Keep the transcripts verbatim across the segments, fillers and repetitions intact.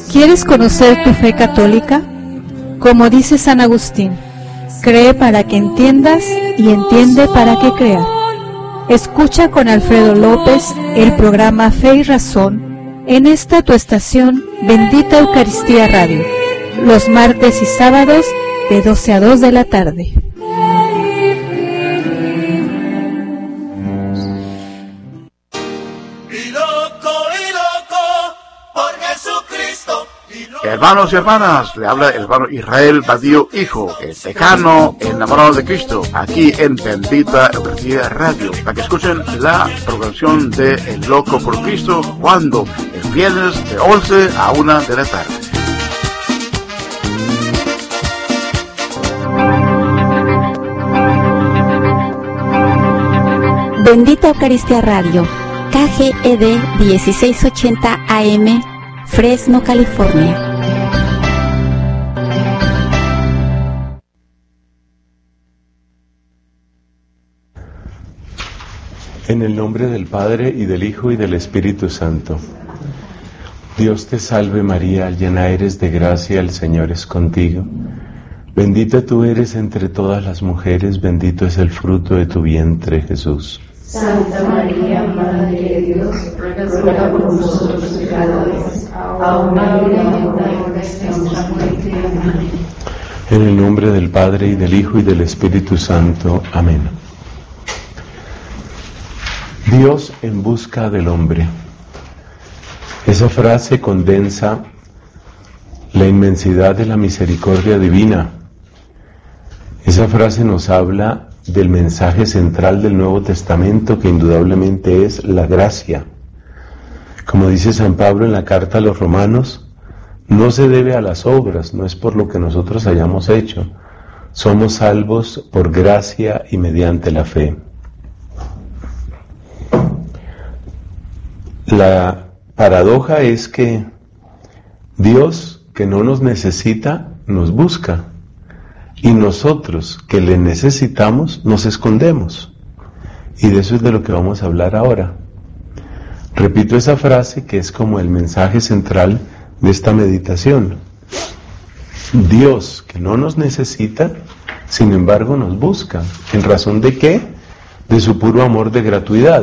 ¿Quieres conocer tu fe católica? Como dice San Agustín, cree para que entiendas y entiende para que crea. Escucha con Alfredo López el programa Fe y Razón en esta tu estación Bendita Eucaristía Radio, los martes y sábados de doce a dos de la tarde. Hermanos y hermanas, le habla el hermano Israel Badío Hijo, el decano enamorado de Cristo, aquí en Bendita Eucaristía Radio, para que escuchen la programación de El Loco por Cristo, cuando el viernes de once a una de la tarde. Bendita Eucaristía Radio, K G E D dieciséis ochenta A M, Fresno, California. En el nombre del Padre, y del Hijo, y del Espíritu Santo. Dios te salve María, llena eres de gracia, el Señor es contigo. Bendita tú eres entre todas las mujeres, bendito es el fruto de tu vientre, Jesús. Santa María, Madre de Dios, ruega por nosotros pecadores, ahora y en la hora de nuestra muerte. Amén. En el nombre del Padre, y del Hijo, y del Espíritu Santo. Amén. Dios en busca del hombre. Esa frase condensa la inmensidad de la misericordia divina. Esa frase nos habla del mensaje central del Nuevo Testamento, que indudablemente es la gracia. Como dice San Pablo en la carta a los Romanos, no se debe a las obras, no es por lo que nosotros hayamos hecho. Somos salvos por gracia y mediante la fe. La paradoja es que Dios, que no nos necesita, nos busca, y nosotros, que le necesitamos, nos escondemos. Y de eso es de lo que vamos a hablar ahora. Repito esa frase que es como el mensaje central de esta meditación. Dios, que no nos necesita, sin embargo nos busca. ¿En razón de qué? De su puro amor de gratuidad.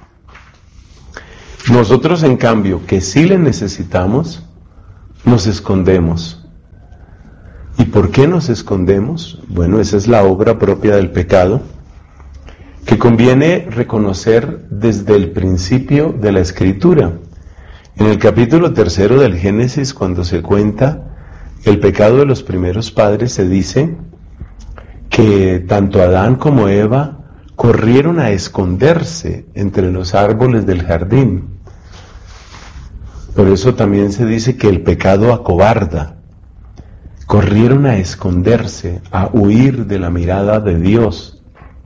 Nosotros, en cambio, que sí le necesitamos, nos escondemos. ¿Y por qué nos escondemos? Bueno, esa es la obra propia del pecado, que conviene reconocer desde el principio de la Escritura. En el capítulo tercero del Génesis, cuando se cuenta el pecado de los primeros padres, se dice que tanto Adán como Eva corrieron a esconderse entre los árboles del jardín. Por eso también se dice que el pecado acobarda. Corrieron a esconderse, a huir de la mirada de Dios.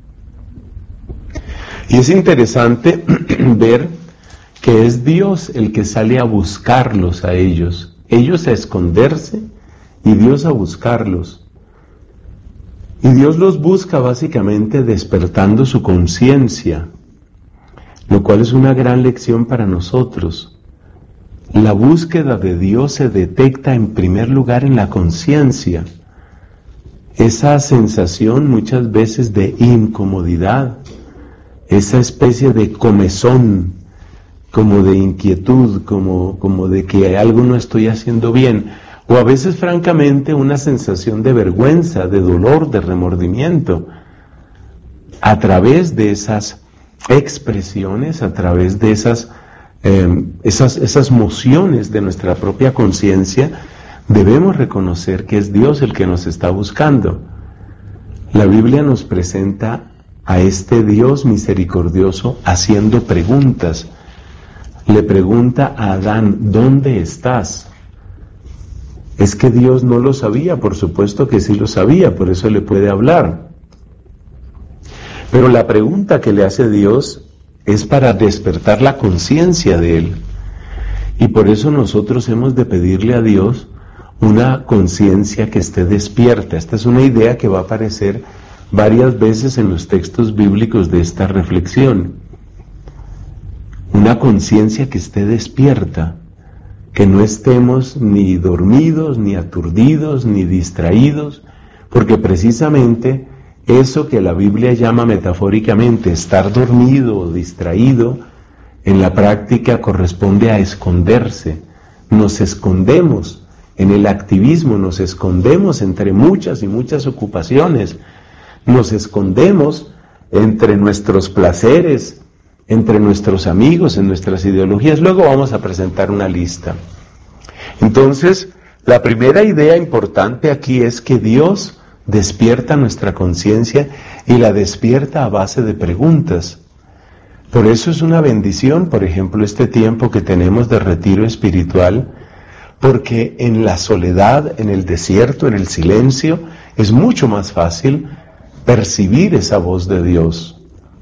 Y es interesante ver que es Dios el que sale a buscarlos a ellos. Ellos a esconderse y Dios a buscarlos. Y Dios los busca básicamente despertando su conciencia, lo cual es una gran lección para nosotros. La búsqueda de Dios se detecta en primer lugar en la conciencia. Esa sensación muchas veces de incomodidad, esa especie de comezón, como de inquietud, como, como de que algo no estoy haciendo bien, o a veces francamente una sensación de vergüenza, de dolor, de remordimiento. A través de esas expresiones, a través de esas Eh, esas, esas mociones de nuestra propia conciencia, debemos reconocer que es Dios el que nos está buscando. La Biblia nos presenta a este Dios misericordioso haciendo preguntas. Le pregunta a Adán, ¿dónde estás? Es que Dios no lo sabía, por supuesto que sí lo sabía, por eso le puede hablar. Pero la pregunta que le hace Dios es para despertar la conciencia de Él. Y por eso nosotros hemos de pedirle a Dios una conciencia que esté despierta. Esta es una idea que va a aparecer varias veces en los textos bíblicos de esta reflexión. Una conciencia que esté despierta. que no estemos ni dormidos, ni aturdidos, ni distraídos, porque precisamente eso que la Biblia llama metafóricamente estar dormido o distraído, en la práctica corresponde a esconderse. Nos escondemos en el activismo, nos escondemos entre muchas y muchas ocupaciones, nos escondemos entre nuestros placeres, entre nuestros amigos, en nuestras ideologías. Luego vamos a presentar una lista. Entonces, la primera idea importante aquí es que Dios despierta nuestra conciencia y la despierta a base de preguntas. Por eso es una bendición, por ejemplo, este tiempo que tenemos de retiro espiritual, porque en la soledad, en el desierto, en el silencio, es mucho más fácil percibir esa voz de Dios.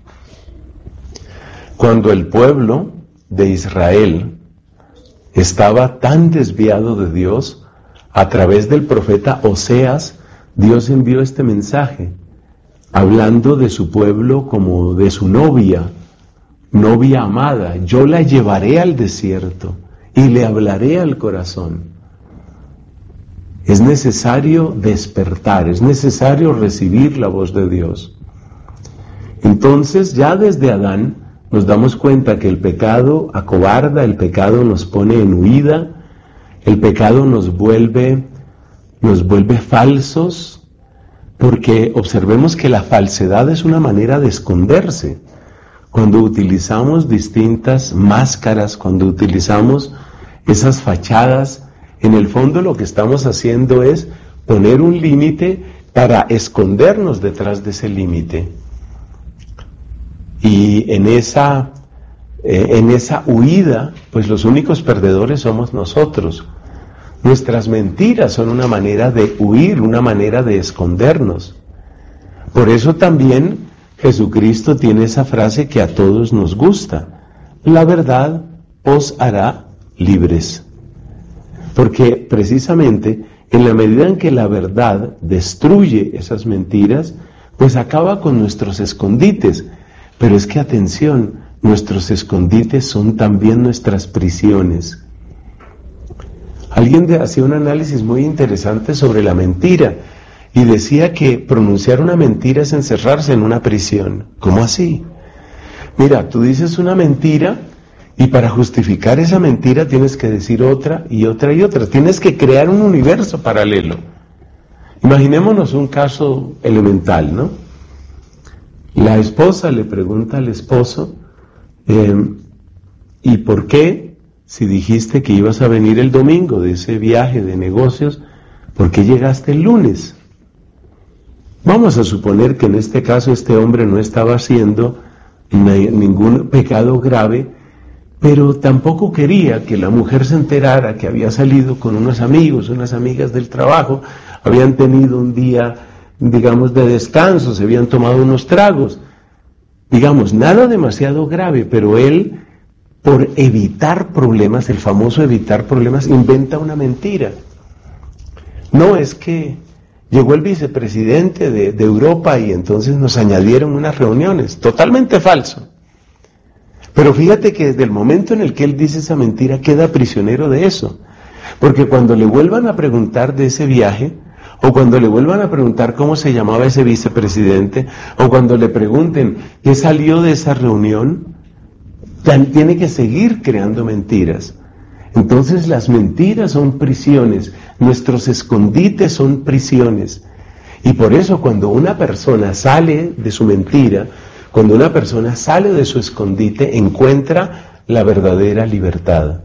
Cuando el pueblo de Israel estaba tan desviado de Dios, a través del profeta Oseas, Dios envió este mensaje, hablando de su pueblo como de su novia, novia amada. Yo la llevaré al desierto y le hablaré al corazón. Es necesario despertar, es necesario recibir la voz de Dios. Entonces, ya desde Adán nos damos cuenta que el pecado acobarda, el pecado nos pone en huida, el pecado nos vuelve, nos vuelve falsos, porque observemos que la falsedad es una manera de esconderse. Cuando utilizamos distintas máscaras, cuando utilizamos esas fachadas, en el fondo lo que estamos haciendo es poner un límite para escondernos detrás de ese límite. Y en esa, eh, en esa huida, pues los únicos perdedores somos nosotros. Nuestras mentiras son una manera de huir, una manera de escondernos. Por eso también Jesucristo tiene esa frase que a todos nos gusta: la verdad os hará libres. Porque precisamente en la medida en que la verdad destruye esas mentiras, pues acaba con nuestros escondites. Pero es que atención, nuestros escondites son también nuestras prisiones. Alguien de, hacía un análisis muy interesante sobre la mentira y decía que pronunciar una mentira es encerrarse en una prisión. ¿Cómo así? Mira, tú dices una mentira y para justificar esa mentira tienes que decir otra y otra y otra. Tienes que crear un universo paralelo. Imaginémonos un caso elemental, ¿no? La esposa le pregunta al esposo, eh, ¿y por qué, si dijiste que ibas a venir el domingo de ese viaje de negocios, por qué llegaste el lunes? Vamos a suponer que en este caso este hombre no estaba haciendo ningún pecado grave, pero tampoco quería que la mujer se enterara que había salido con unos amigos, unas amigas del trabajo, habían tenido un día, digamos, de descanso, se habían tomado unos tragos, digamos, nada demasiado grave, pero él, por evitar problemas, el famoso evitar problemas, inventa una mentira. No, es que llegó el vicepresidente de, de Europa y entonces nos añadieron unas reuniones, totalmente falso. Pero fíjate que desde el momento en el que él dice esa mentira, queda prisionero de eso, porque cuando le vuelvan a preguntar de ese viaje, o cuando le vuelvan a preguntar cómo se llamaba ese vicepresidente, o cuando le pregunten qué salió de esa reunión, tiene que seguir creando mentiras. Entonces las mentiras son prisiones, nuestros escondites son prisiones. Y por eso cuando una persona sale de su mentira, cuando una persona sale de su escondite, encuentra la verdadera libertad.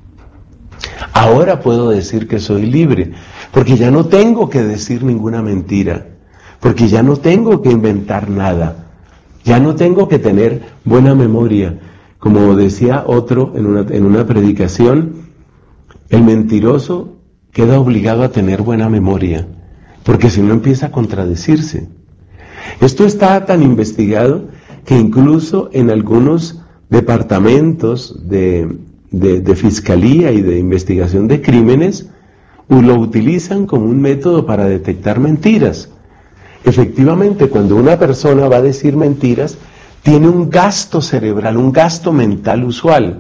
Ahora puedo decir que soy libre, porque ya no tengo que decir ninguna mentira, porque ya no tengo que inventar nada, ya no tengo que tener buena memoria. Como decía otro en una, en una predicación, el mentiroso queda obligado a tener buena memoria, porque si no empieza a contradecirse. Esto está tan investigado que incluso en algunos departamentos de, de, de fiscalía y de investigación de crímenes lo utilizan como un método para detectar mentiras. Efectivamente, cuando una persona va a decir mentiras, tiene un gasto cerebral, un gasto mental usual.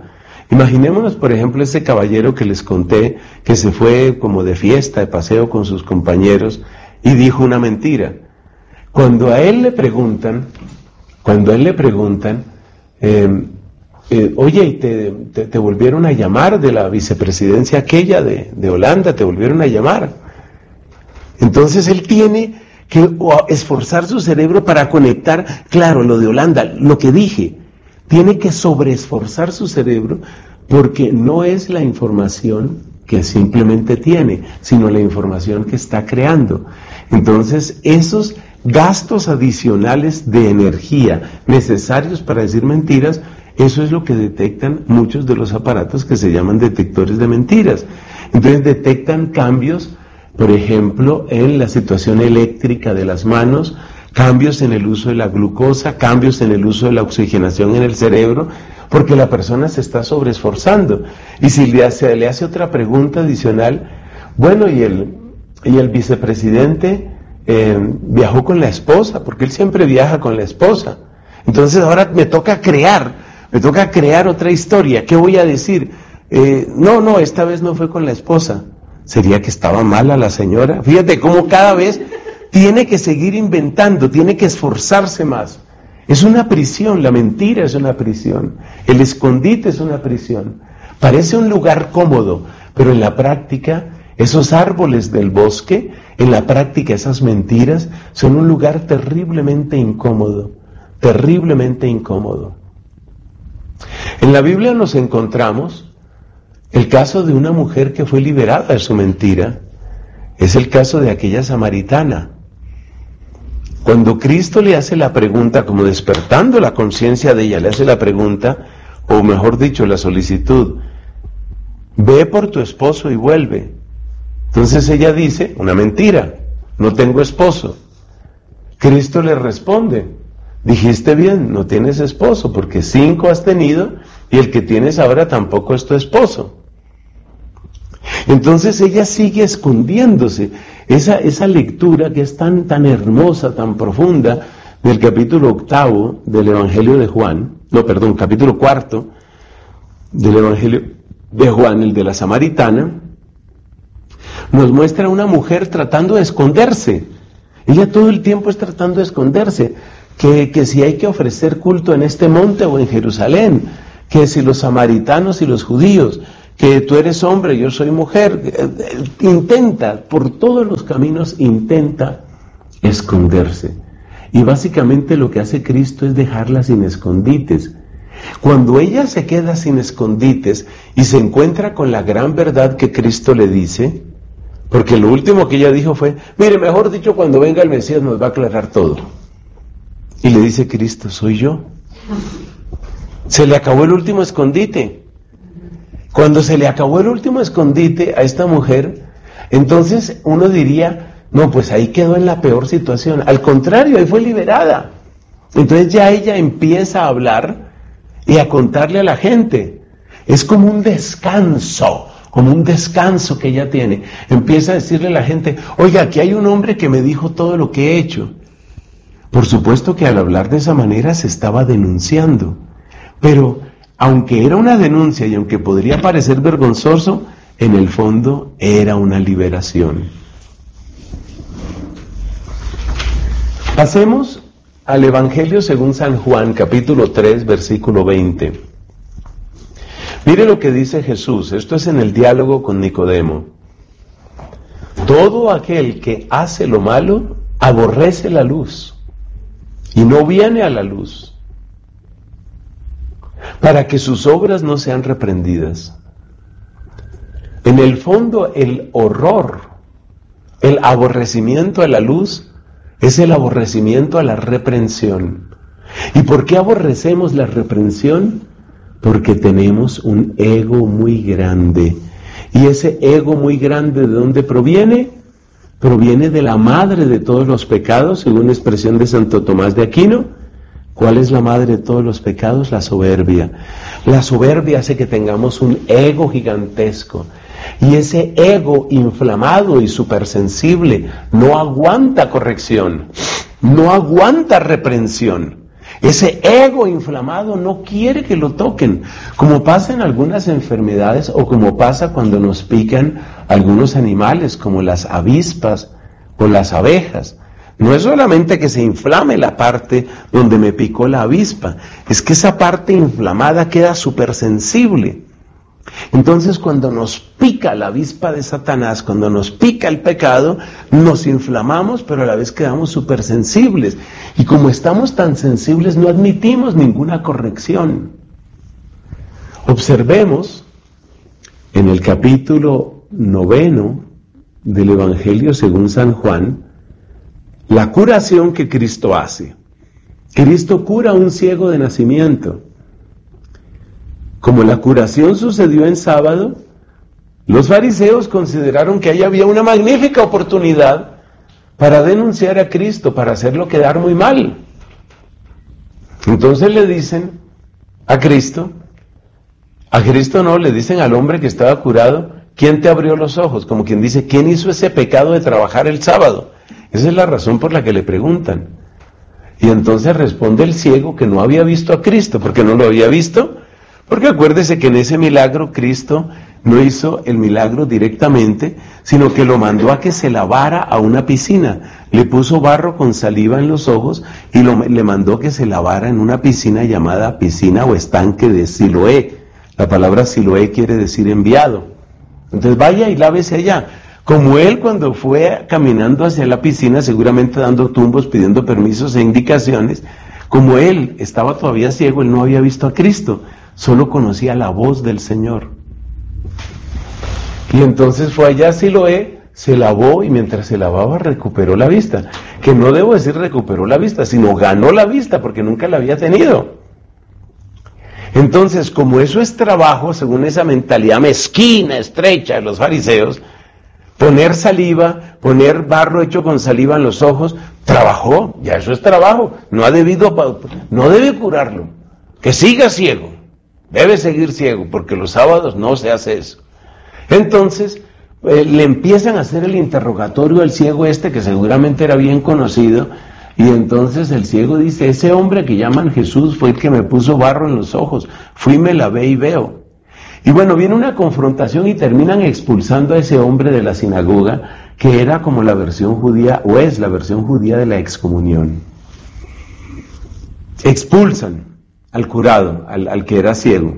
Imaginémonos, por ejemplo, ese caballero que les conté, que se fue como de fiesta, de paseo con sus compañeros, y dijo una mentira. Cuando a él le preguntan, cuando a él le preguntan, eh, eh, oye, ¿y te, te, te volvieron a llamar de la vicepresidencia aquella de, de Holanda? ¿Te volvieron a llamar? Entonces él tiene que esforzar su cerebro para conectar, claro, lo de Holanda, lo que dije, tiene que sobreesforzar su cerebro porque no es la información que simplemente tiene, sino la información que está creando. Entonces, esos gastos adicionales de energía necesarios para decir mentiras, eso es lo que detectan muchos de los aparatos que se llaman detectores de mentiras. Entonces detectan cambios, por ejemplo, en la situación eléctrica de las manos, cambios en el uso de la glucosa, cambios en el uso de la oxigenación en el cerebro, porque la persona se está sobreesforzando. Y si le hace, le hace otra pregunta adicional, bueno, y el, y el vicepresidente eh, viajó con la esposa, porque él siempre viaja con la esposa. Entonces ahora me toca crear, me toca crear otra historia. ¿Qué voy a decir? Eh, no, no, esta vez no fue con la esposa. ¿Sería que estaba mala la señora? Fíjate cómo cada vez tiene que seguir inventando, tiene que esforzarse más. Es una prisión, la mentira es una prisión, el escondite es una prisión. Parece un lugar cómodo, pero en la práctica, esos árboles del bosque, en la práctica esas mentiras, son un lugar terriblemente incómodo, terriblemente incómodo. En la Biblia nos encontramos el caso de una mujer que fue liberada de su mentira. Es el caso de aquella samaritana. Cuando Cristo le hace la pregunta, como despertando la conciencia de ella, le hace la pregunta, o mejor dicho, la solicitud, ve por tu esposo y vuelve. Entonces ella dice, una mentira, no tengo esposo. Cristo le responde, dijiste bien, no tienes esposo, porque cinco has tenido y el que tienes ahora tampoco es tu esposo. Entonces ella sigue escondiéndose. Esa, esa lectura que es tan, tan hermosa, tan profunda, del capítulo octavo del Evangelio de Juan, no, perdón, capítulo cuarto del Evangelio de Juan, el de la samaritana, nos muestra a una mujer tratando de esconderse. Ella todo el tiempo es tratando de esconderse, que, que si hay que ofrecer culto en este monte o en Jerusalén, que si los samaritanos y los judíos, que tú eres hombre, yo soy mujer, intenta, por todos los caminos intenta esconderse. Y básicamente lo que hace Cristo es dejarla sin escondites. Cuando ella se queda sin escondites y se encuentra con la gran verdad que Cristo le dice, porque lo último que ella dijo fue, mire, mejor dicho, cuando venga el Mesías nos va a aclarar todo. Y le dice Cristo, soy yo. Se le acabó el último escondite. Cuando se le acabó el último escondite a esta mujer, entonces uno diría, no, pues ahí quedó en la peor situación. Al contrario, ahí fue liberada. Entonces ya ella empieza a hablar y a contarle a la gente. Es como un descanso, como un descanso que ella tiene. Empieza a decirle a la gente, oiga, aquí hay un hombre que me dijo todo lo que he hecho. Por supuesto que al hablar de esa manera se estaba denunciando, pero aunque era una denuncia y aunque podría parecer vergonzoso, en el fondo era una liberación. Pasemos al Evangelio según San Juan, capítulo tres, versículo veinte. Mire lo que dice Jesús, esto es en el diálogo con Nicodemo. Todo aquel que hace lo malo, aborrece la luz y no viene a la luz, para que sus obras no sean reprendidas. En el fondo, el horror, el aborrecimiento a la luz, es el aborrecimiento a la reprensión. ¿Y por qué aborrecemos la reprensión? Porque tenemos un ego muy grande. ¿Y ese ego muy grande de dónde proviene? Proviene de la madre de todos los pecados, según la expresión de Santo Tomás de Aquino. ¿Cuál es la madre de todos los pecados? La soberbia. La soberbia hace que tengamos un ego gigantesco. Y ese ego inflamado y supersensible no aguanta corrección, no aguanta reprensión. Ese ego inflamado no quiere que lo toquen, como pasa en algunas enfermedades o como pasa cuando nos pican algunos animales como las avispas o las abejas. No es solamente que se inflame la parte donde me picó la avispa, es que esa parte inflamada queda súper sensible. Entonces cuando nos pica la avispa de Satanás, cuando nos pica el pecado, nos inflamamos, pero a la vez quedamos súper sensibles. Y como estamos tan sensibles, no admitimos ninguna corrección. Observemos en el capítulo noveno del Evangelio según San Juan, la curación que Cristo hace. Cristo cura a un ciego de nacimiento. Como la curación sucedió en sábado, los fariseos consideraron que ahí había una magnífica oportunidad para denunciar a Cristo, para hacerlo quedar muy mal. Entonces le dicen a Cristo, a Cristo no, le dicen al hombre que estaba curado, ¿quién te abrió los ojos? Como quien dice, ¿quién hizo ese pecado de trabajar el sábado? Esa es la razón por la que le preguntan. Y entonces responde el ciego que no había visto a Cristo. ¿Por qué no lo había visto? Porque acuérdese que en ese milagro Cristo no hizo el milagro directamente, sino que lo mandó a que se lavara a una piscina. Le puso barro con saliva en los ojos y lo, le mandó que se lavara en una piscina llamada piscina o estanque de Siloé. La palabra Siloé quiere decir enviado. Entonces vaya y lávese allá. Como él cuando fue caminando hacia la piscina, seguramente dando tumbos, pidiendo permisos e indicaciones, como él estaba todavía ciego, él no había visto a Cristo, solo conocía la voz del Señor. Y entonces fue allá a Siloé, se lavó y mientras se lavaba recuperó la vista. Que no debo decir recuperó la vista, sino ganó la vista porque nunca la había tenido. Entonces, como eso es trabajo, según esa mentalidad mezquina, estrecha de los fariseos, poner saliva, poner barro hecho con saliva en los ojos, trabajó, ya eso es trabajo, no ha debido, no debe curarlo, que siga ciego, debe seguir ciego, porque los sábados no se hace eso. Entonces, eh, le empiezan a hacer el interrogatorio al ciego este, que seguramente era bien conocido, y entonces el ciego dice, ese hombre que llaman Jesús fue el que me puso barro en los ojos, fui, me lavé y veo. Y bueno, viene una confrontación y terminan expulsando a ese hombre de la sinagoga, que era como la versión judía, o es la versión judía de la excomunión. Expulsan al curado, al, al que era ciego.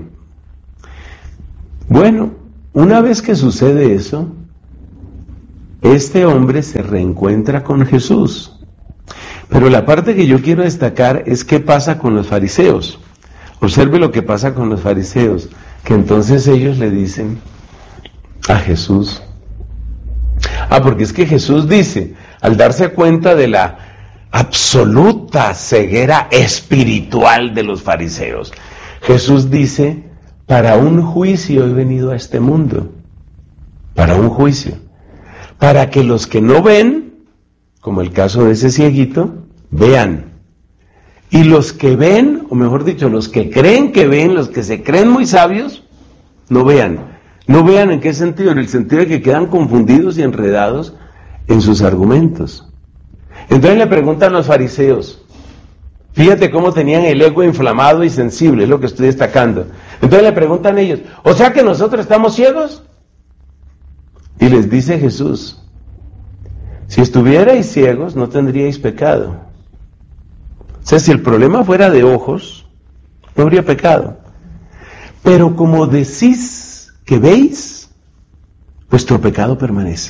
Bueno, una vez que sucede eso, este hombre se reencuentra con Jesús. Pero la parte que yo quiero destacar es qué pasa con los fariseos. Observe lo que pasa con los fariseos. Que entonces ellos le dicen a Jesús, ah, porque es que Jesús dice, al darse cuenta de la absoluta ceguera espiritual de los fariseos, Jesús dice, para un juicio he venido a este mundo, para un juicio, para que los que no ven, como el caso de ese cieguito, vean. Y los que ven, o mejor dicho, los que creen que ven, los que se creen muy sabios, no vean. No vean en qué sentido, en el sentido de que quedan confundidos y enredados en sus argumentos. Entonces le preguntan a los fariseos, fíjate cómo tenían el ego inflamado y sensible, es lo que estoy destacando. Entonces le preguntan ellos, ¿o sea que nosotros estamos ciegos? Y les dice Jesús, si estuvierais ciegos no tendríais pecado. O sea, si el problema fuera de ojos, no habría pecado. Pero como decís que veis, vuestro pecado permanece.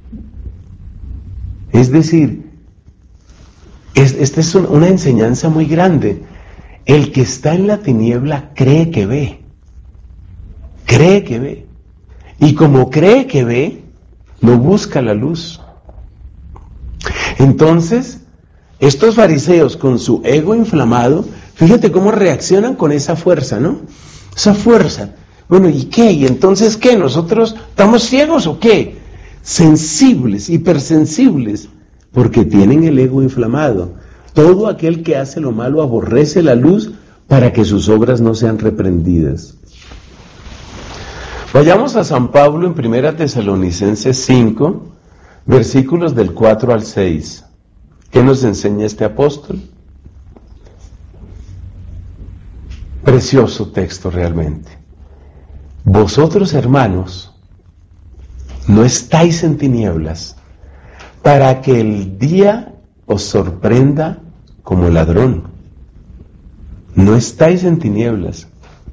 Es decir, es, esta es un, una enseñanza muy grande. El que está en la tiniebla cree que ve. Cree que ve. Y como cree que ve, no busca la luz. Entonces, estos fariseos con su ego inflamado, fíjate cómo reaccionan con esa fuerza, ¿no? Esa fuerza. Bueno, ¿y qué? ¿Y entonces qué? ¿Nosotros estamos ciegos o qué? Sensibles, hipersensibles, porque tienen el ego inflamado. Todo aquel que hace lo malo aborrece la luz para que sus obras no sean reprendidas. Vayamos a San Pablo en Primera Tesalonicenses cinco, versículos del cuatro al seis. ¿Qué nos enseña este apóstol? Precioso texto realmente. Vosotros, hermanos, no estáis en tinieblas, para que el día os sorprenda como ladrón. No estáis en tinieblas.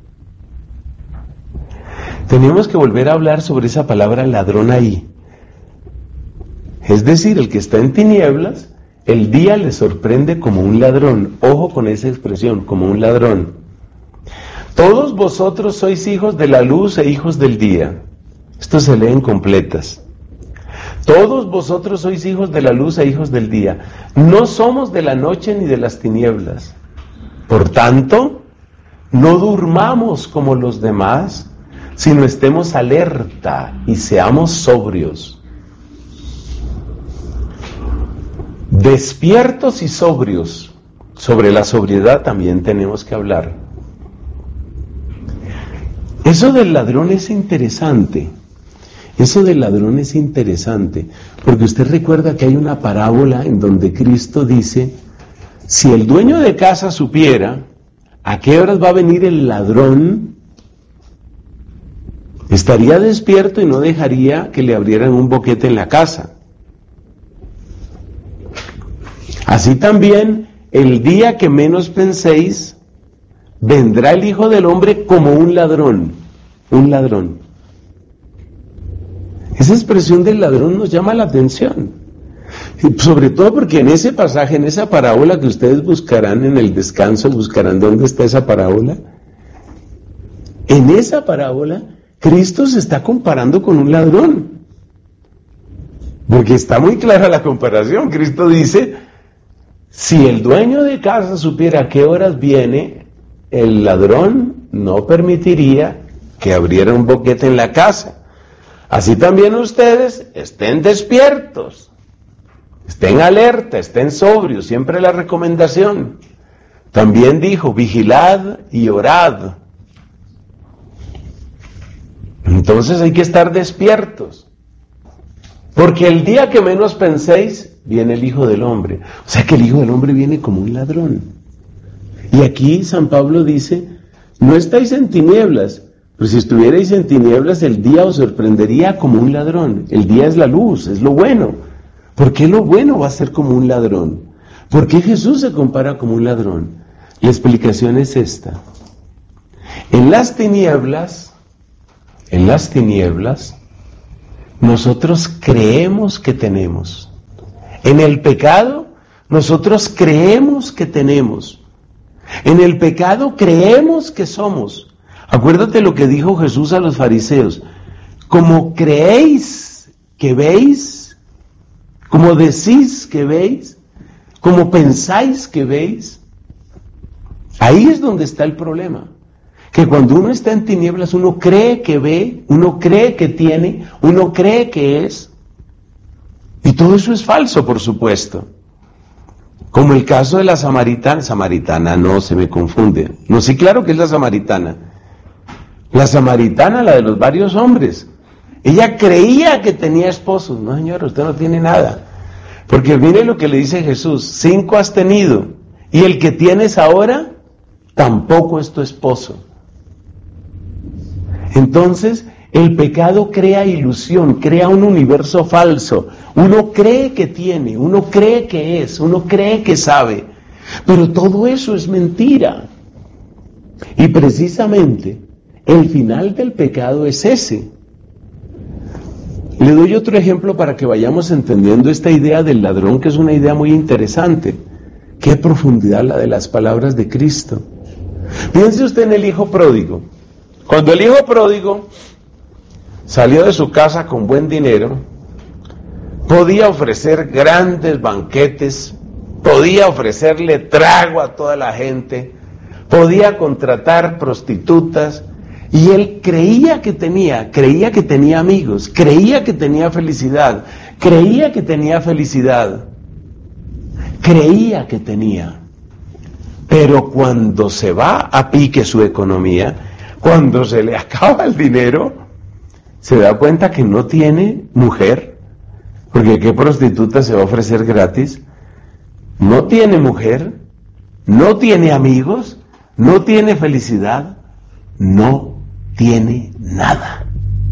Tenemos que volver a hablar sobre esa palabra ladrón ahí. Es decir, el que está en tinieblas, el día le sorprende como un ladrón. Ojo con esa expresión, como un ladrón. Todos vosotros sois hijos de la luz e hijos del día. Esto se lee en completas. Todos vosotros sois hijos de la luz e hijos del día. No somos de la noche ni de las tinieblas. Por tanto, no durmamos como los demás, sino estemos alerta y seamos sobrios. Despiertos y sobrios. Sobre la sobriedad también tenemos que hablar. Eso del ladrón es interesante. Eso del ladrón es interesante, porque usted recuerda que hay una parábola en donde Cristo dice, si el dueño de casa supiera a qué horas va a venir el ladrón, estaría despierto y no dejaría que le abrieran un boquete en la casa. Así también, el día que menos penséis, vendrá el Hijo del Hombre como un ladrón, un ladrón. Esa expresión del ladrón nos llama la atención, sobre todo porque en ese pasaje, en esa parábola que ustedes buscarán en el descanso, buscarán dónde está esa parábola, en esa parábola Cristo se está comparando con un ladrón, porque está muy clara la comparación. Cristo dice, si el dueño de casa supiera a qué horas viene, el ladrón no permitiría que abriera un boquete en la casa. Así también ustedes estén despiertos, estén alerta, estén sobrios, siempre la recomendación. También dijo, vigilad y orad. Entonces hay que estar despiertos, porque el día que menos penséis, viene el Hijo del Hombre. O sea que el Hijo del Hombre viene como un ladrón. Y aquí San Pablo dice, no estáis en tinieblas, pero si estuvierais en tinieblas, el día os sorprendería como un ladrón. El día es la luz, es lo bueno. ¿Por qué lo bueno va a ser como un ladrón? ¿Por qué Jesús se compara como un ladrón? La explicación es esta. En las tinieblas, en las tinieblas, nosotros creemos que tenemos. En el pecado, nosotros creemos que tenemos. En el pecado creemos que somos. Acuérdate lo que dijo Jesús a los fariseos. Como creéis que veis, como decís que veis, como pensáis que veis, ahí es donde está el problema. Que cuando uno está en tinieblas, uno cree que ve, uno cree que tiene, uno cree que es. Y todo eso es falso, por supuesto. Como el caso de la samaritana. Samaritana, no, se me confunde. No, sí, claro que es la samaritana. La samaritana, la de los varios hombres. Ella creía que tenía esposos. No, señor, usted no tiene nada. Porque mire lo que le dice Jesús. Cinco has tenido. Y el que tienes ahora, tampoco es tu esposo. Entonces, el pecado crea ilusión, crea un universo falso. Uno cree que tiene, uno cree que es, uno cree que sabe. Pero todo eso es mentira. Y precisamente, el final del pecado es ese. Le doy otro ejemplo para que vayamos entendiendo esta idea del ladrón, que es una idea muy interesante. Qué profundidad la de las palabras de Cristo. Piense usted en el hijo pródigo. Cuando el hijo pródigo salió de su casa con buen dinero, podía ofrecer grandes banquetes, podía ofrecerle trago a toda la gente, podía contratar prostitutas, y él creía que tenía, creía que tenía amigos, creía que tenía felicidad, creía que tenía felicidad, creía que tenía. Pero cuando se va a pique su economía, cuando se le acaba el dinero, se da cuenta que no tiene mujer, porque ¿qué prostituta se va a ofrecer gratis? No tiene mujer, no tiene amigos, no tiene felicidad, no tiene nada.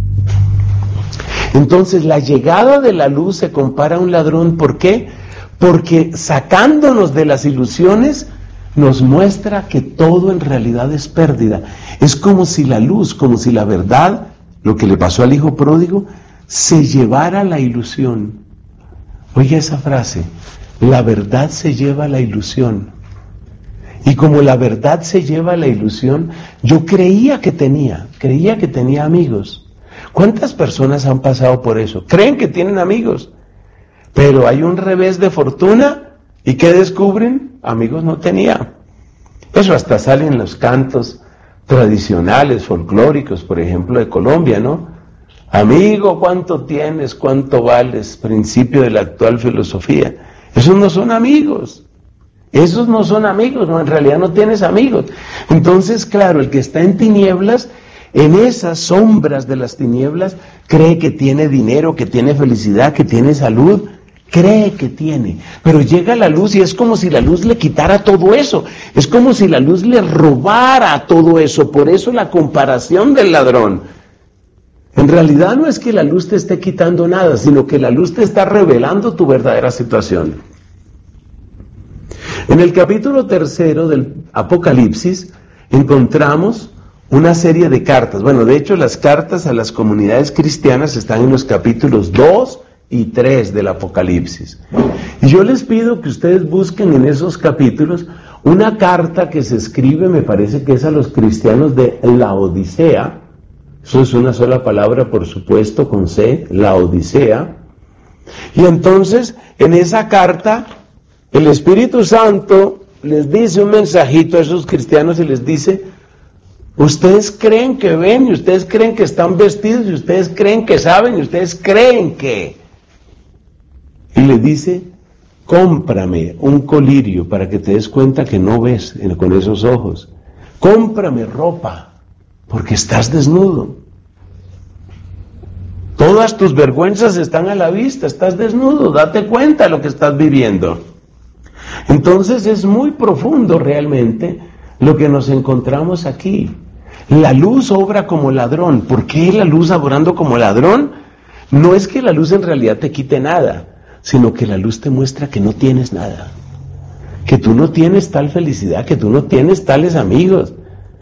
Entonces la llegada de la luz se compara a un ladrón. ¿Por qué? Porque sacándonos de las ilusiones nos muestra que todo en realidad es pérdida. Es como si la luz, como si la verdad, lo que le pasó al hijo pródigo, se llevara la ilusión. Oiga esa frase, la verdad se lleva la ilusión. Y como la verdad se lleva la ilusión, yo creía que tenía, creía que tenía amigos. ¿Cuántas personas han pasado por eso? Creen que tienen amigos, pero hay un revés de fortuna, ¿y qué descubren? Amigos no tenía. Eso hasta sale en los cantos tradicionales, folclóricos, por ejemplo, de Colombia, ¿no? Amigo, ¿cuánto tienes? ¿Cuánto vales? Principio de la actual filosofía. Esos no son amigos. Esos no son amigos, no, en realidad no tienes amigos. Entonces, claro, el que está en tinieblas, en esas sombras de las tinieblas, cree que tiene dinero, que tiene felicidad, que tiene salud, cree que tiene, pero llega la luz y es como si la luz le quitara todo eso, es como si la luz le robara todo eso. Por eso la comparación del ladrón. En realidad no es que la luz te esté quitando nada, sino que la luz te está revelando tu verdadera situación. En el capítulo tercero del Apocalipsis encontramos una serie de cartas. Bueno, de hecho las cartas a las comunidades cristianas están en los capítulos dos y tres del Apocalipsis. Y yo les pido que ustedes busquen en esos capítulos una carta que se escribe, me parece que es a los cristianos de Laodicea. Eso es una sola palabra, por supuesto, con C, Laodicea. Y entonces, en esa carta, el Espíritu Santo les dice un mensajito a esos cristianos y les dice: ustedes creen que ven, y ustedes creen que están vestidos, y ustedes creen que saben, y ustedes creen que... Y le dice: cómprame un colirio para que te des cuenta que no ves con esos ojos. Cómprame ropa, porque estás desnudo. Todas tus vergüenzas están a la vista, estás desnudo, date cuenta de lo que estás viviendo. Entonces es muy profundo realmente lo que nos encontramos aquí. La luz obra como ladrón. ¿Por qué la luz obrando como ladrón? No es que la luz en realidad te quite nada, sino que la luz te muestra que no tienes nada, que tú no tienes tal felicidad, que tú no tienes tales amigos.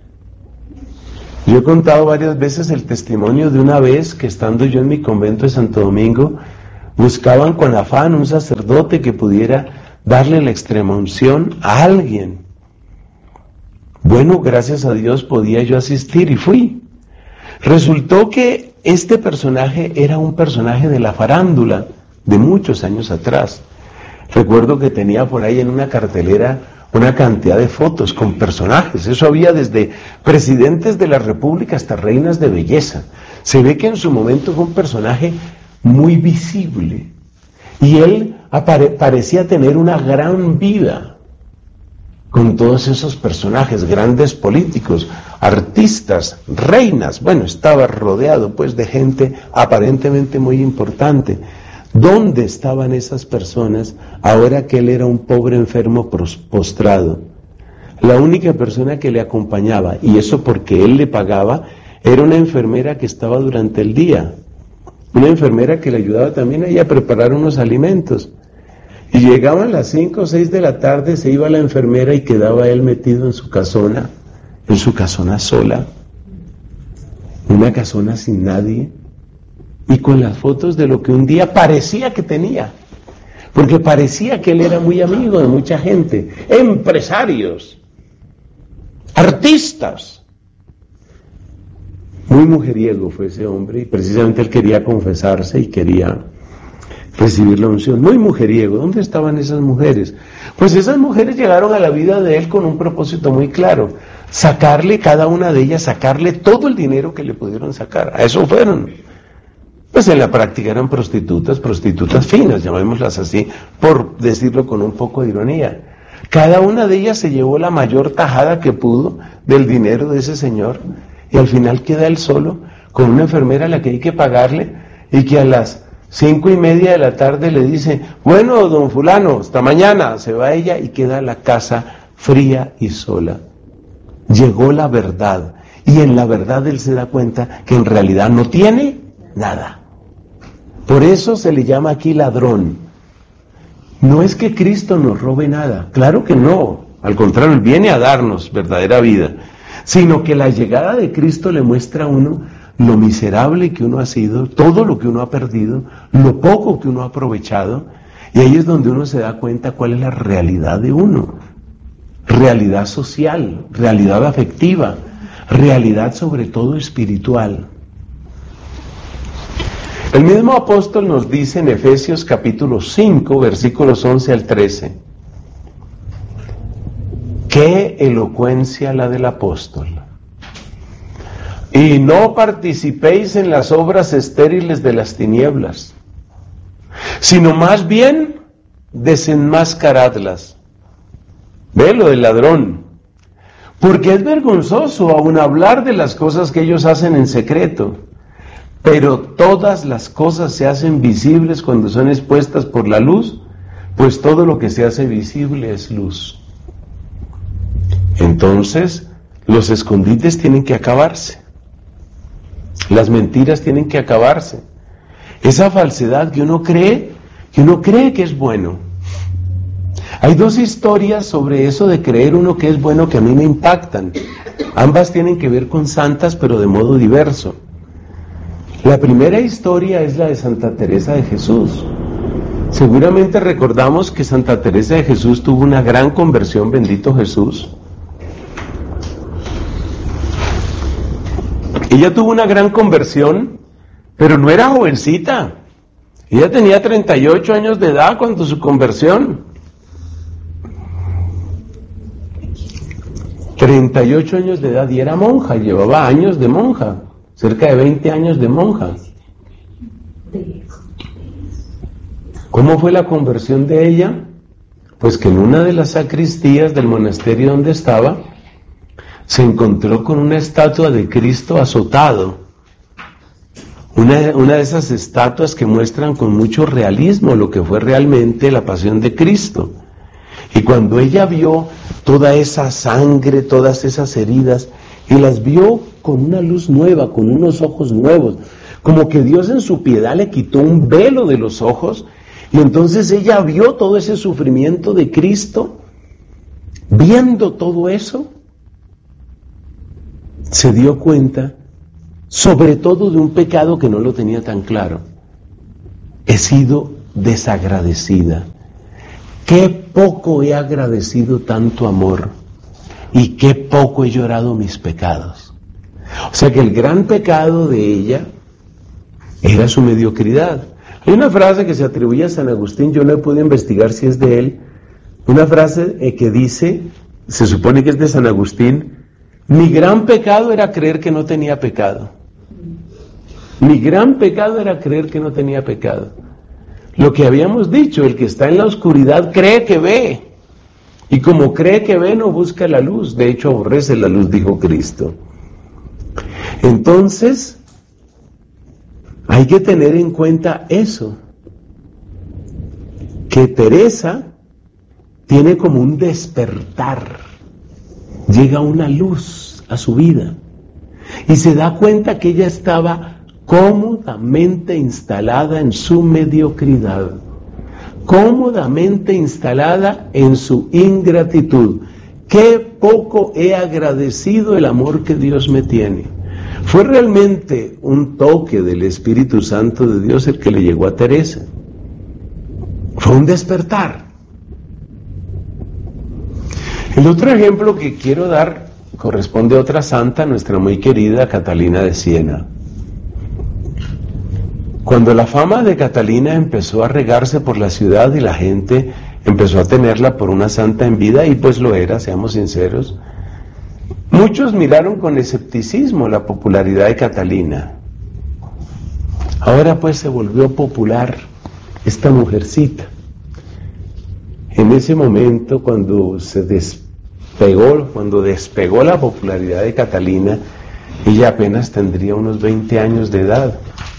Yo he contado varias veces el testimonio de una vez que, estando yo en mi convento de Santo Domingo, buscaban con afán un sacerdote que pudiera darle la extremaunción a alguien. Bueno, gracias a Dios podía yo asistir y fui. Resultó que este personaje era un personaje de la farándula de muchos años atrás. Recuerdo que tenía por ahí en una cartelera una cantidad de fotos con personajes. Eso había desde presidentes de la República hasta reinas de belleza. Se ve que en su momento fue un personaje muy visible. Y él apare- parecía tener una gran vida con todos esos personajes, grandes políticos, artistas, reinas. Bueno, estaba rodeado pues de gente aparentemente muy importante. ¿Dónde estaban esas personas ahora que él era un pobre enfermo postrado? La única persona que le acompañaba, y eso porque él le pagaba, era una enfermera que estaba durante el día. Una enfermera que le ayudaba también a ella a preparar unos alimentos. Y llegaban las cinco o seis de la tarde, se iba la enfermera y quedaba él metido en su casona, en su casona sola, una casona sin nadie, y con las fotos de lo que un día parecía que tenía, porque parecía que él era muy amigo de mucha gente, empresarios, artistas. Muy mujeriego fue ese hombre, y precisamente él quería confesarse y quería recibir la unción. Muy mujeriego. ¿Dónde estaban esas mujeres? Pues esas mujeres llegaron a la vida de él con un propósito muy claro: sacarle, cada una de ellas, sacarle todo el dinero que le pudieron sacar. A eso fueron. Pues en la práctica eran prostitutas, prostitutas finas, llamémoslas así, por decirlo con un poco de ironía. Cada una de ellas se llevó la mayor tajada que pudo del dinero de ese señor, y al final queda él solo, con una enfermera a la que hay que pagarle, y que a las cinco y media de la tarde le dice: bueno, don fulano, hasta mañana. Se va ella y queda la casa fría y sola. llegó la verdad. Y en la verdad él se da cuenta que en realidad no tiene nada. Por eso se le llama aquí ladrón. No es que Cristo nos robe nada, claro que no. Al contrario, él viene a darnos verdadera vida. Sino que la llegada de Cristo le muestra a uno lo miserable que uno ha sido, todo lo que uno ha perdido, lo poco que uno ha aprovechado. Y ahí es donde uno se da cuenta cuál es la realidad de uno. Realidad social, realidad afectiva, realidad sobre todo espiritual. El mismo apóstol nos dice en Efesios capítulo cinco, versículos once al trece, qué elocuencia la del apóstol. Y no participéis en las obras estériles de las tinieblas, sino más bien desenmascaradlas. Ve lo del ladrón. Porque es vergonzoso aún hablar de las cosas que ellos hacen en secreto, pero todas las cosas se hacen visibles cuando son expuestas por la luz, pues todo lo que se hace visible es luz. Entonces, los escondites tienen que acabarse. Las mentiras tienen que acabarse. Esa falsedad que uno cree, que uno cree que es bueno. Hay dos historias sobre eso de creer uno que es bueno que a mí me impactan. Ambas tienen que ver con santas, pero de modo diverso. La primera historia es la de Santa Teresa de Jesús. Seguramente recordamos que Santa Teresa de Jesús tuvo una gran conversión, bendito Jesús. Ella tuvo una gran conversión, pero no era jovencita. Ella tenía treinta y ocho años de edad cuando su conversión. treinta y ocho años de edad y era monja, llevaba años de monja, cerca de veinte años de monja. ¿Cómo fue la conversión de ella? Pues que en una de las sacristías del monasterio donde estaba, se encontró con una estatua de Cristo azotado. Una, una de esas estatuas que muestran con mucho realismo lo que fue realmente la pasión de Cristo. Y cuando ella vio toda esa sangre, todas esas heridas, y las vio con una luz nueva, con unos ojos nuevos, como que Dios en su piedad le quitó un velo de los ojos, y entonces ella vio todo ese sufrimiento de Cristo. Viendo todo eso, se dio cuenta, sobre todo de un pecado que no lo tenía tan claro. He sido desagradecida. Qué poco he agradecido tanto amor y qué poco he llorado mis pecados. O sea que el gran pecado de ella era su mediocridad. Hay una frase que se atribuye a San Agustín, yo no he podido investigar si es de él, una frase eh, que dice, se supone que es de San Agustín: mi gran pecado era creer que no tenía pecado. Mi gran pecado era creer que no tenía pecado. Lo que habíamos dicho, el que está en la oscuridad cree que ve, y como cree que ve no busca la luz, de hecho aborrece la luz, dijo Cristo. Entonces, hay que tener en cuenta eso, que Teresa tiene como un despertar, llega una luz a su vida, y se da cuenta que ella estaba cómodamente instalada en su mediocridad, cómodamente instalada en su ingratitud. Qué poco he agradecido el amor que Dios me tiene. Fue realmente un toque del Espíritu Santo de Dios el que le llegó a Teresa. Fue un despertar. El otro ejemplo que quiero dar corresponde a otra santa, nuestra muy querida Catalina de Siena. Cuando la fama de Catalina empezó a regarse por la ciudad y la gente empezó a tenerla por una santa en vida, y pues lo era, seamos sinceros, muchos miraron con escepticismo la popularidad de Catalina. Ahora pues se volvió popular esta mujercita. En ese momento, cuando se despegó, cuando despegó la popularidad de Catalina, ella apenas tendría unos veinte años de edad.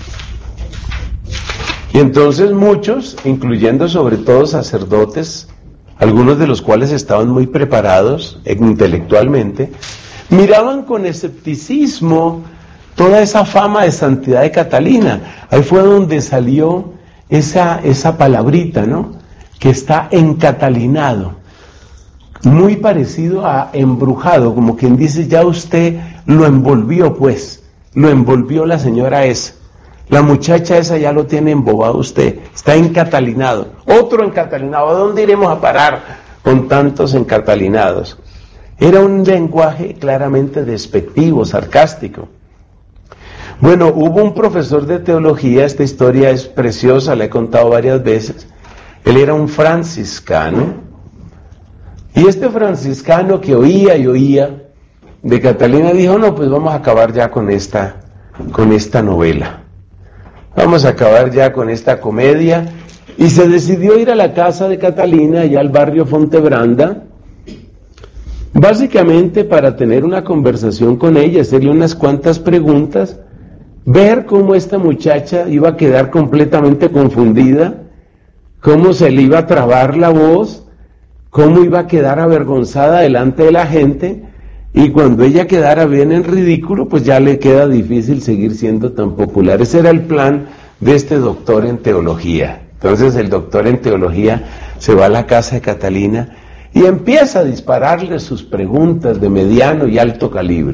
Y entonces muchos, incluyendo sobre todo sacerdotes, algunos de los cuales estaban muy preparados intelectualmente, miraban con escepticismo toda esa fama de santidad de Catalina. Ahí fue donde salió esa, esa palabrita, ¿no? Que está encatalinado, muy parecido a embrujado, como quien dice, ya usted lo envolvió, pues, lo envolvió la señora esa. La muchacha esa ya lo tiene embobado usted, está encatalinado. Otro encatalinado, ¿a dónde iremos a parar con tantos encatalinados? Era un lenguaje claramente despectivo, sarcástico. Bueno, hubo un profesor de teología, esta historia es preciosa, la he contado varias veces. Él era un franciscano, y este franciscano que oía y oía de Catalina dijo, no, pues vamos a acabar ya con esta, con esta novela. Vamos a acabar ya con esta comedia, y se decidió ir a la casa de Catalina, allá al barrio Fontebranda, básicamente para tener una conversación con ella, hacerle unas cuantas preguntas, ver cómo esta muchacha iba a quedar completamente confundida, cómo se le iba a trabar la voz, cómo iba a quedar avergonzada delante de la gente, y cuando ella quedara bien en ridículo, pues ya le queda difícil seguir siendo tan popular. Ese era el plan de este doctor en teología. Entonces el doctor en teología se va a la casa de Catalina y empieza a dispararle sus preguntas de mediano y alto calibre.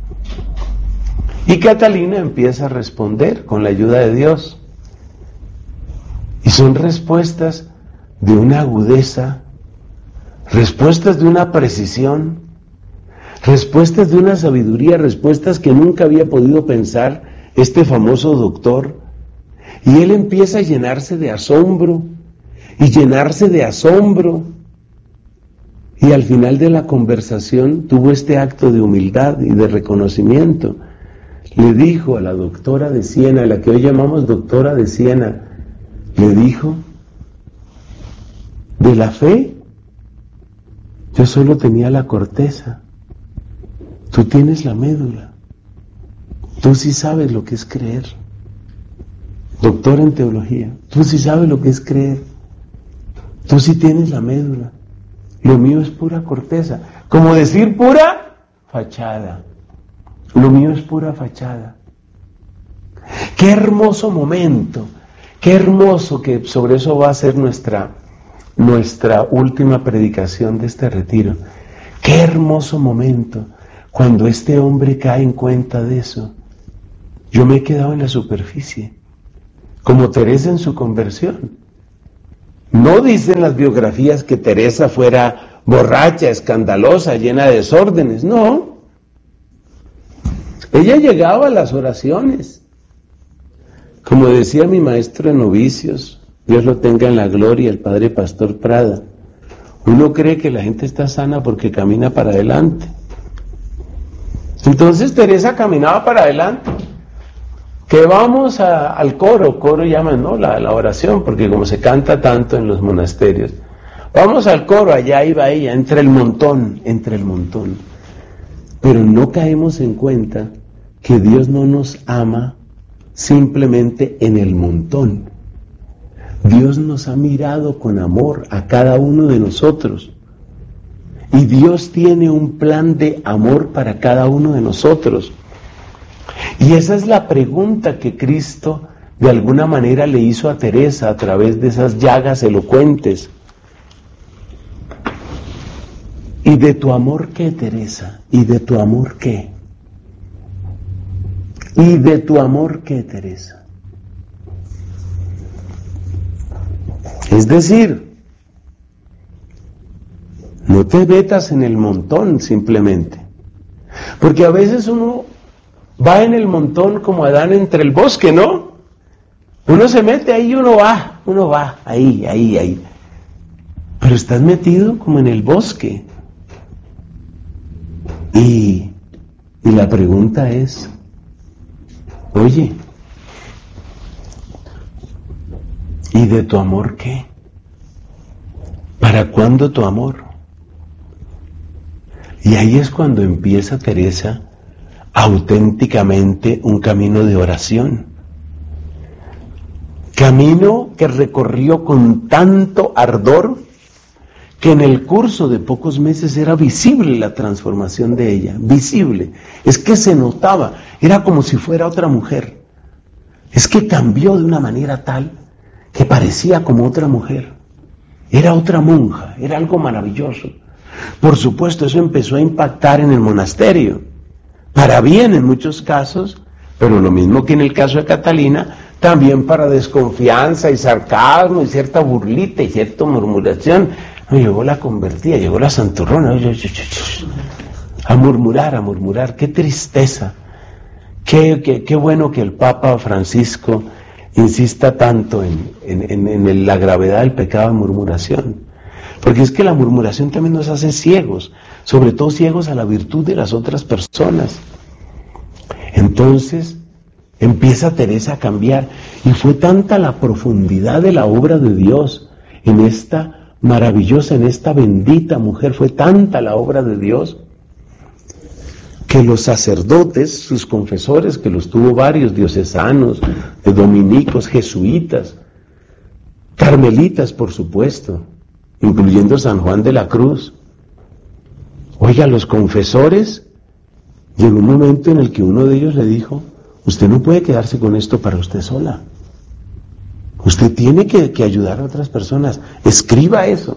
Y Catalina empieza a responder con la ayuda de Dios. Y son respuestas de una agudeza, respuestas de una precisión, respuestas de una sabiduría, respuestas que nunca había podido pensar este famoso doctor. Y él empieza a llenarse de asombro, y llenarse de asombro. Y al final de la conversación tuvo este acto de humildad y de reconocimiento. Le dijo a la doctora de Siena, la que hoy llamamos doctora de Siena, le dijo, de la fe, yo solo tenía la corteza, tú tienes la médula, tú sí sabes lo que es creer. Doctor en teología, tú sí sabes lo que es creer, tú sí tienes la médula, lo mío es pura corteza, como decir pura fachada, lo mío es pura fachada. Qué hermoso momento, qué hermoso, que sobre eso va a ser nuestra, nuestra última predicación de este retiro. Qué hermoso momento cuando este hombre cae en cuenta de eso. Yo me he quedado en la superficie, como Teresa en su conversión. No dicen las biografías que Teresa fuera borracha, escandalosa, llena de desórdenes, no. Ella llegaba a las oraciones. Como decía mi maestro de novicios, Dios lo tenga en la gloria, el padre Pastor Prada, uno cree que la gente está sana porque camina para adelante. Entonces Teresa caminaba para adelante. Que vamos a, al coro, coro llaman, ¿no? La, la oración, porque como se canta tanto en los monasterios. Vamos al coro, allá iba ella, entre el montón, entre el montón. Pero no caemos en cuenta que Dios no nos ama simplemente en el montón. Dios nos ha mirado con amor a cada uno de nosotros. Y Dios tiene un plan de amor para cada uno de nosotros. Y esa es la pregunta que Cristo de alguna manera le hizo a Teresa a través de esas llagas elocuentes. ¿Y de tu amor qué, Teresa? ¿Y de tu amor qué? ¿Y de tu amor qué, Teresa? Es decir, no te metas en el montón simplemente, porque a veces uno va en el montón como Adán entre el bosque, ¿no? Uno se mete ahí y uno va, uno va, ahí, ahí, ahí. Pero estás metido como en el bosque. Y, y la pregunta es, oye, ¿y de tu amor qué? ¿Para cuándo tu amor? Y ahí es cuando empieza Teresa auténticamente un camino de oración. Camino que recorrió con tanto ardor que en el curso de pocos meses era visible la transformación de ella, visible. Es que se notaba, era como si fuera otra mujer. Es que cambió de una manera tal que parecía como otra mujer. Era otra monja, era algo maravilloso. Por supuesto, eso empezó a impactar en el monasterio, para bien en muchos casos, pero lo mismo que en el caso de Catalina, también para desconfianza y sarcasmo y cierta burlita y cierta murmuración. No, llegó la convertida, llegó la santurrona, a murmurar, a murmurar. Qué tristeza, qué, qué, qué bueno que el Papa Francisco insista tanto en, en, en, en la gravedad del pecado de murmuración, porque es que la murmuración también nos hace ciegos, sobre todo ciegos a la virtud de las otras personas. Entonces empieza Teresa a cambiar, y fue tanta la profundidad de la obra de Dios en esta maravillosa, en esta bendita mujer, fue tanta la obra de Dios, que los sacerdotes, sus confesores, que los tuvo varios, diocesanos, de dominicos, jesuitas, carmelitas, por supuesto, incluyendo San Juan de la Cruz. Oiga, los confesores, llegó un momento en el que uno de ellos le dijo: usted no puede quedarse con esto para usted sola. Usted tiene que, que ayudar a otras personas. Escriba eso.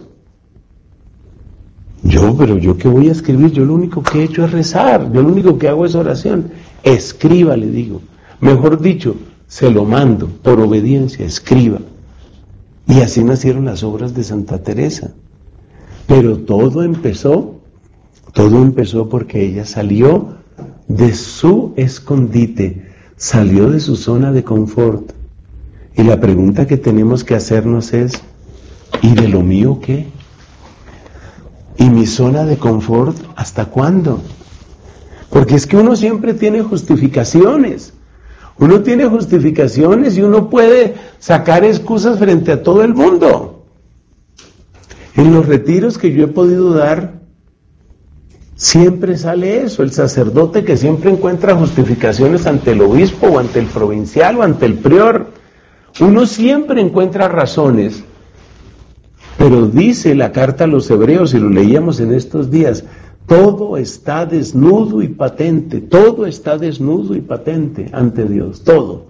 Yo, pero yo qué voy a escribir, yo lo único que he hecho es rezar, yo lo único que hago es oración. Escriba, le digo. Mejor dicho, se lo mando, por obediencia, escriba. Y así nacieron las obras de Santa Teresa. Pero todo empezó, todo empezó porque ella salió de su escondite, salió de su zona de confort. Y la pregunta que tenemos que hacernos es: ¿y de lo mío qué? ¿Y mi zona de confort hasta cuándo? Porque es que uno siempre tiene justificaciones. Uno tiene justificaciones y uno puede sacar excusas frente a todo el mundo. En los retiros que yo he podido dar, siempre sale eso, el sacerdote que siempre encuentra justificaciones ante el obispo o ante el provincial o ante el prior. Uno siempre encuentra razones, pero dice la carta a los hebreos, y lo leíamos en estos días, todo está desnudo y patente, todo está desnudo y patente ante Dios, todo.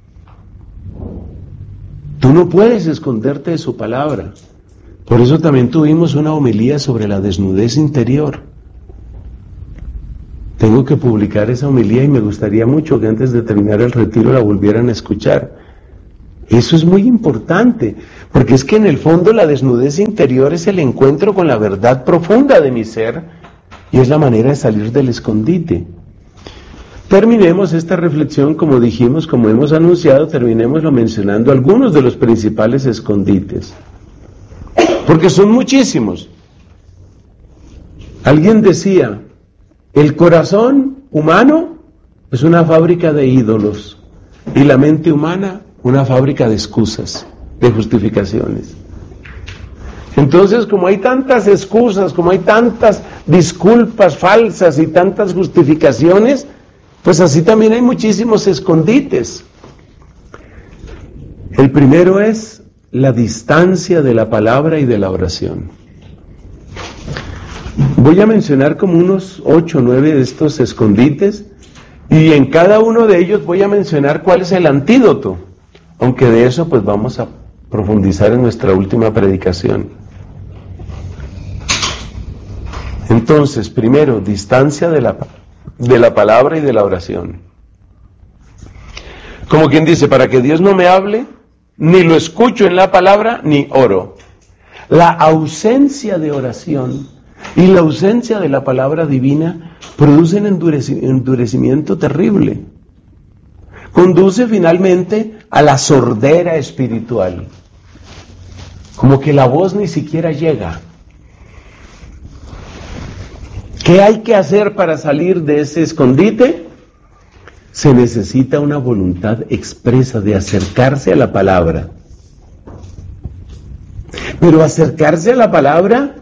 Tú no puedes esconderte de su palabra. Por eso también tuvimos una homilía sobre la desnudez interior. Tengo que publicar esa homilía y me gustaría mucho que antes de terminar el retiro la volvieran a escuchar. Eso es muy importante, porque es que en el fondo la desnudez interior es el encuentro con la verdad profunda de mi ser y es la manera de salir del escondite. Terminemos esta reflexión, como dijimos, como hemos anunciado, terminémoslo mencionando algunos de los principales escondites, porque son muchísimos. Alguien decía: el corazón humano es una fábrica de ídolos y la mente humana una fábrica de excusas, de justificaciones. Entonces, como hay tantas excusas, como hay tantas disculpas falsas y tantas justificaciones, pues así también hay muchísimos escondites. El primero es la distancia de la palabra y de la oración. Voy a mencionar como unos ocho o nueve de estos escondites, y en cada uno de ellos voy a mencionar cuál es el antídoto, aunque de eso pues vamos a profundizar en nuestra última predicación. Entonces, primero, distancia de la, de la palabra y de la oración. Como quien dice, para que Dios no me hable, ni lo escucho en la palabra, ni oro. La ausencia de oración y la ausencia de la palabra divina producen endureci- endurecimiento terrible. Conduce finalmente a la sordera espiritual. Como que la voz ni siquiera llega. ¿Qué hay que hacer para salir de ese escondite? Se necesita una voluntad expresa de acercarse a la palabra. Pero acercarse a la palabra,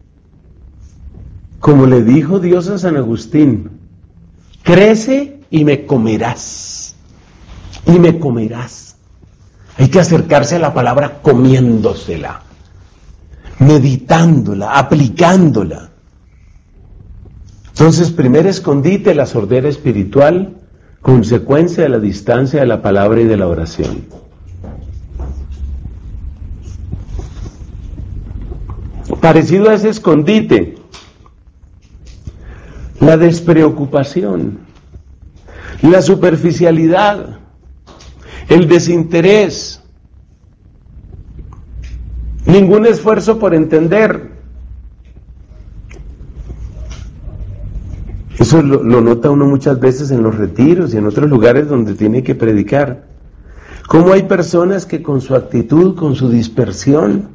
como le dijo Dios a San Agustín: crece y me comerás, y me comerás. Hay que acercarse a la palabra comiéndosela. meditándola, aplicándola. Entonces, primer escondite, la sordera espiritual, consecuencia de la distancia de la palabra y de la oración. Parecido a ese escondite, la despreocupación, la superficialidad, el desinterés, ningún esfuerzo por entender. Eso lo, lo nota uno muchas veces en los retiros y en otros lugares donde tiene que predicar. Cómo hay personas que con su actitud, con su dispersión,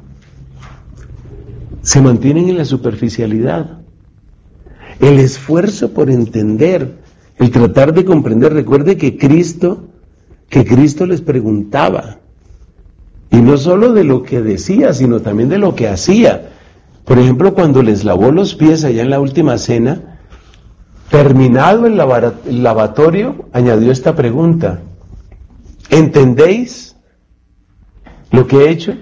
se mantienen en la superficialidad. El esfuerzo por entender, el tratar de comprender. Recuerde que Cristo, que Cristo les preguntaba, y no solo de lo que decía, sino también de lo que hacía. Por ejemplo, cuando les lavó los pies allá en la última cena, terminado el, lavar, el lavatorio, añadió esta pregunta: ¿entendéis lo que he hecho?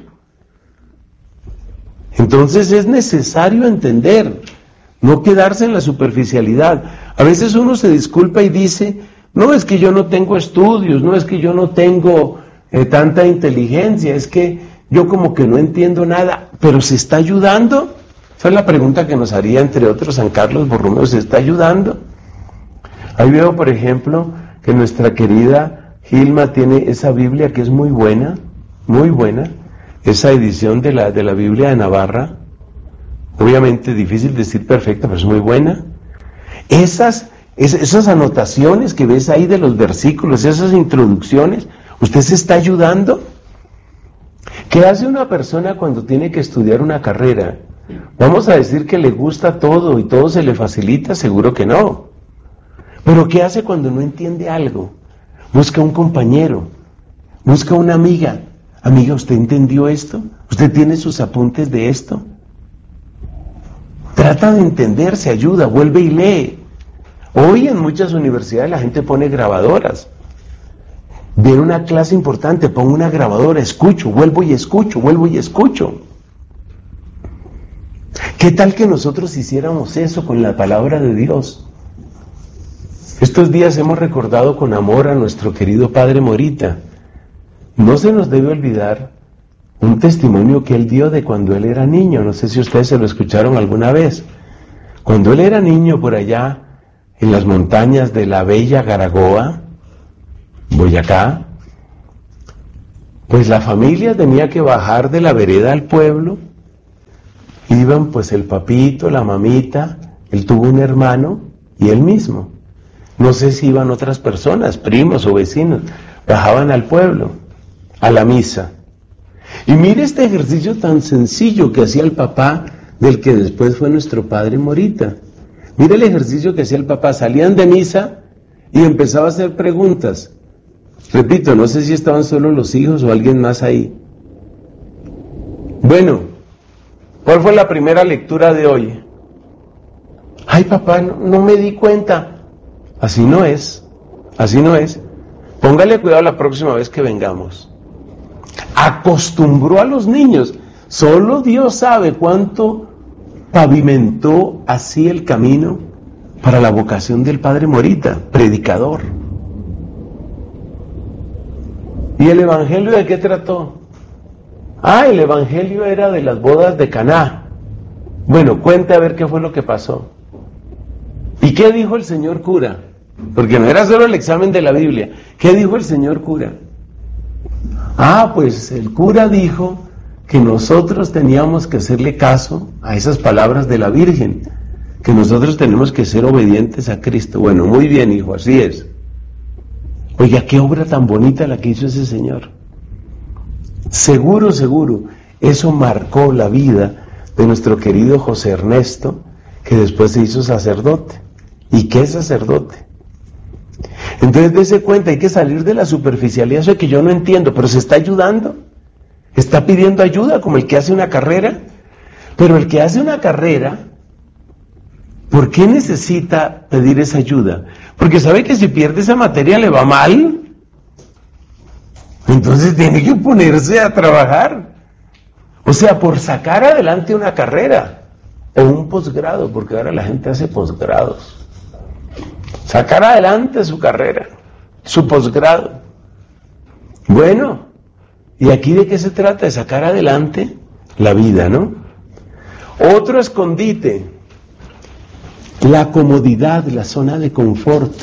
Entonces es necesario entender, no quedarse en la superficialidad. A veces uno se disculpa y dice, no, es que yo no tengo estudios, no es que yo no tengo eh, tanta inteligencia, es que yo como que no entiendo nada, pero ¿se está ayudando? Esa es la pregunta que nos haría, entre otros, San Carlos Borromeo. ¿Se está ayudando? Ahí veo, por ejemplo, que nuestra querida Gilma tiene esa Biblia que es muy buena, muy buena, esa edición de la, de la Biblia de Navarra, obviamente difícil decir perfecta, pero es muy buena. Esas, es, esas anotaciones que ves ahí de los versículos, esas introducciones, ¿usted se está ayudando? ¿Qué hace una persona cuando tiene que estudiar una carrera? ¿Vamos a decir que le gusta todo y todo se le facilita? Seguro que no. ¿Pero qué hace cuando no entiende algo? Busca un compañero, busca una amiga. Amiga, ¿usted entendió esto? ¿Usted tiene sus apuntes de esto? Trata de entender, se ayuda, vuelve y lee. Hoy en muchas universidades la gente pone grabadoras. Viene una clase importante, pongo una grabadora, escucho, vuelvo y escucho, vuelvo y escucho. ¿Qué tal que nosotros hiciéramos eso con la palabra de Dios? Estos días hemos recordado con amor a nuestro querido Padre Morita. No se nos debe olvidar un testimonio que él dio de cuando él era niño. No sé si ustedes se lo escucharon alguna vez. Cuando él era niño por allá, en las montañas de la bella Garagoa, Boyacá, pues la familia tenía que bajar de la vereda al pueblo. Iban pues el papito, la mamita, él tuvo un hermano y él mismo. No sé si iban otras personas, primos o vecinos, bajaban al pueblo, a la misa. Y mire este ejercicio tan sencillo que hacía el papá del que después fue nuestro Padre Morita. Mire el ejercicio que hacía el papá, salían de misa y empezaba a hacer preguntas. Repito, no sé si estaban solo los hijos o alguien más ahí. Bueno, ¿cuál fue la primera lectura de hoy? Ay, papá, no, no me di cuenta. Así no es, así no es. Póngale cuidado la próxima vez que vengamos. Acostumbró a los niños. Solo Dios sabe cuánto pavimentó así el camino para la vocación del Padre Morita, predicador. ¿Y el Evangelio de qué trató? Ah, el Evangelio era de las bodas de Caná. Bueno, cuente a ver qué fue lo que pasó. ¿Y qué dijo el señor cura? Porque no era solo el examen de la Biblia. ¿Qué dijo el señor cura? Ah, pues el cura dijo que nosotros teníamos que hacerle caso a esas palabras de la Virgen, que nosotros tenemos que ser obedientes a Cristo. Bueno, muy bien, hijo, así es. Oiga, qué obra tan bonita la que hizo ese señor. Seguro, seguro, eso marcó la vida de nuestro querido José Ernesto, que después se hizo sacerdote. ¿Y qué sacerdote? Entonces, dése cuenta, hay que salir de la superficialidad, eso es que yo no entiendo, pero se está ayudando, está pidiendo ayuda, como el que hace una carrera. Pero el que hace una carrera, ¿por qué necesita pedir esa ayuda? Porque sabe que si pierde esa materia le va mal, entonces tiene que ponerse a trabajar. O sea, por sacar adelante una carrera o un posgrado, porque ahora la gente hace posgrados. Sacar adelante su carrera, su posgrado. Bueno, ¿y aquí de qué se trata? De sacar adelante la vida, ¿no? Otro escondite, la comodidad, la zona de confort.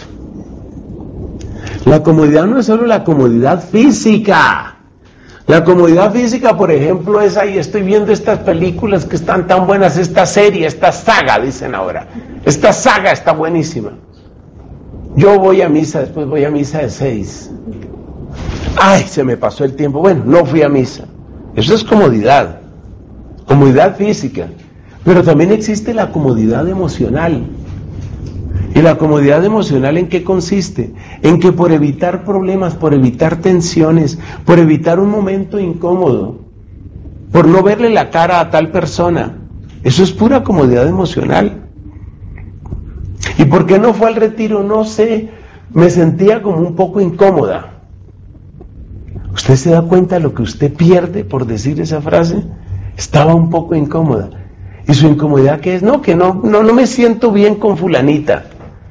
La comodidad no es solo la comodidad física. La comodidad física, por ejemplo, es ahí, estoy viendo estas películas que están tan buenas, esta serie, esta saga, dicen ahora. Esta saga está buenísima. Yo voy a misa, después voy a misa de seis. Ay, se me pasó el tiempo. Bueno, no fui a misa. Eso es comodidad. Comodidad física. Pero también existe la comodidad emocional. ¿Y la comodidad emocional en qué consiste? En que por evitar problemas, por evitar tensiones, por evitar un momento incómodo, por no verle la cara a tal persona, eso es pura comodidad emocional. ¿Y por qué no fue al retiro? No sé, me sentía como un poco incómoda. ¿Usted se da cuenta de lo que usted pierde por decir esa frase? Estaba un poco incómoda. ¿Y su incomodidad qué es? No, que no, no, no me siento bien con fulanita.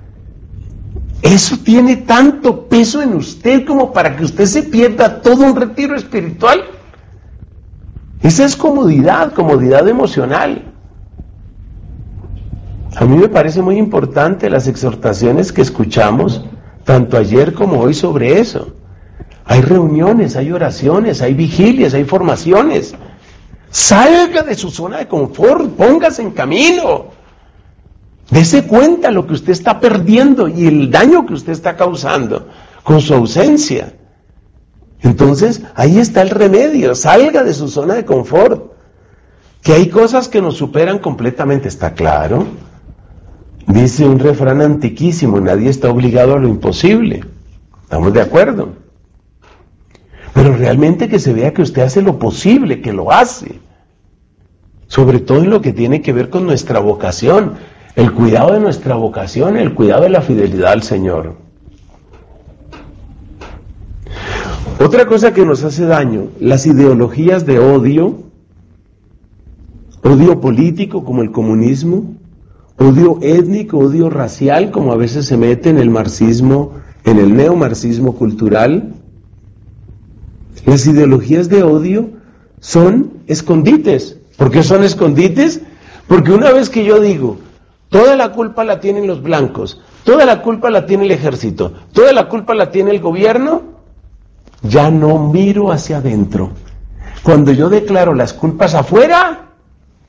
Eso tiene tanto peso en usted como para que usted se pierda todo un retiro espiritual. Esa es comodidad, comodidad emocional. A mí me parece muy importante las exhortaciones que escuchamos, tanto ayer como hoy, sobre eso. Hay reuniones, hay oraciones, hay vigilias, hay formaciones. Salga de su zona de confort, póngase en camino. Dese cuenta lo que usted está perdiendo y el daño que usted está causando con su ausencia. Entonces, ahí está el remedio, salga de su zona de confort. Que hay cosas que nos superan completamente, ¿está claro? Dice un refrán antiquísimo, nadie está obligado a lo imposible. ¿Estamos de acuerdo? Pero realmente que se vea que usted hace lo posible, que lo hace. Sobre todo en lo que tiene que ver con nuestra vocación, el cuidado de nuestra vocación, el cuidado de la fidelidad al Señor. Otra cosa que nos hace daño, las ideologías de odio, odio político como el comunismo, odio étnico, odio racial, como a veces se mete en el marxismo, en el neomarxismo cultural. Las ideologías de odio son escondites. ¿Por qué son escondites? Porque una vez que yo digo, toda la culpa la tienen los blancos, toda la culpa la tiene el ejército, toda la culpa la tiene el gobierno, ya no miro hacia adentro. Cuando yo declaro las culpas afuera,